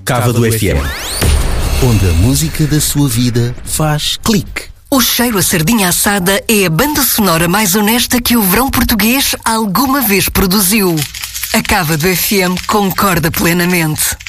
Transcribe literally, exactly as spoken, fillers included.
Cávado F M, onde a música da sua vida faz clique. O cheiro a sardinha assada é a banda sonora mais honesta que o verão português alguma vez produziu. A Cávado F M concorda plenamente.